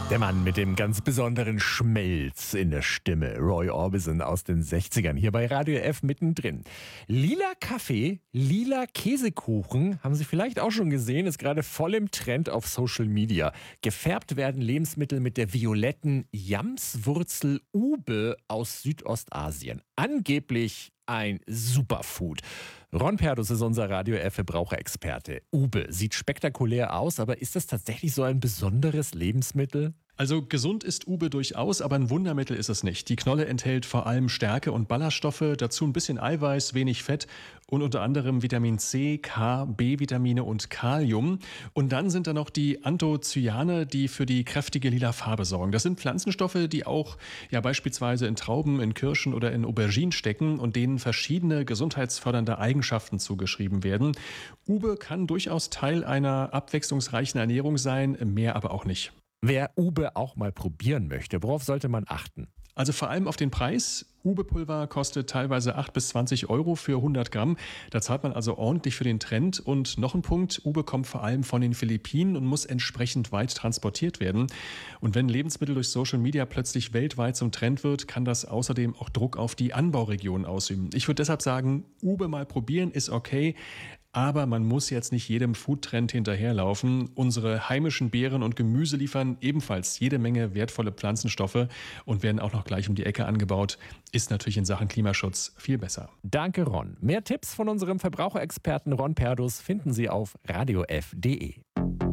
Der Mann mit dem ganz besonderen Schmelz in der Stimme, Roy Orbison aus den 60ern, hier bei Radio F mittendrin. Lila Kaffee, lila Käsekuchen, haben Sie vielleicht auch schon gesehen, ist gerade voll im Trend auf Social Media. Gefärbt werden Lebensmittel mit der violetten Jamswurzel Ube aus Südostasien. Angeblich ein Superfood. Ron Perdus ist unser Radio F Verbraucherexperte. Ube sieht spektakulär aus, aber ist das tatsächlich so ein besonderes Lebensmittel? Also gesund ist Ube durchaus, aber ein Wundermittel ist es nicht. Die Knolle enthält vor allem Stärke und Ballaststoffe, dazu ein bisschen Eiweiß, wenig Fett und unter anderem Vitamin C, K, B-Vitamine und Kalium. Und dann sind da noch die Anthocyane, die für die kräftige lila Farbe sorgen. Das sind Pflanzenstoffe, die auch beispielsweise in Trauben, in Kirschen oder in Auberginen stecken und denen verschiedene gesundheitsfördernde Eigenschaften zugeschrieben werden. Ube kann durchaus Teil einer abwechslungsreichen Ernährung sein, mehr aber auch nicht. Wer Ube auch mal probieren möchte, worauf sollte man achten? Also vor allem auf den Preis. Ube-Pulver kostet teilweise 8 bis 20 Euro für 100 Gramm. Da zahlt man also ordentlich für den Trend. Und noch ein Punkt, Ube kommt vor allem von den Philippinen und muss entsprechend weit transportiert werden. Und wenn Lebensmittel durch Social Media plötzlich weltweit zum Trend wird, kann das außerdem auch Druck auf die Anbauregionen ausüben. Ich würde deshalb sagen, Ube mal probieren ist okay. Aber man muss jetzt nicht jedem Foodtrend hinterherlaufen. Unsere heimischen Beeren und Gemüse liefern ebenfalls jede Menge wertvolle Pflanzenstoffe und werden auch noch gleich um die Ecke angebaut. Ist natürlich in Sachen Klimaschutz viel besser. Danke, Ron. Mehr Tipps von unserem Verbraucherexperten Ron Perdus finden Sie auf radiof.de.